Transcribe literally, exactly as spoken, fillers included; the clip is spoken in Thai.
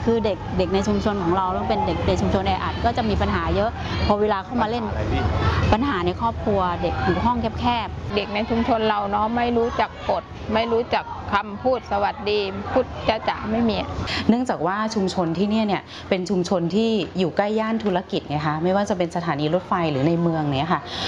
คือเด็กเด็กในชุมชนของเราต้องเป็นเด็กในชุมชนแออัดก็จะมีปัญหาเยอะพอเวลาเข้ามาเล่นปัญหาในครอบครัวเด็กอยู่ห้องแคบๆเด็กในชุมชนเราเนาะไม่รู้จักกฎไม่รู้จักคำพูดสวัสดีพูดจ้าจ๋าไม่มีเนื่องจากว่าชุมชนที่นี่เนี่ยเป็นชุมชนที่อยู่ใกล้ย่านธุรกิจไงคะไม่ว่าจะเป็นสถานีรถไฟหรือในเมืองเนี่ยค่ะ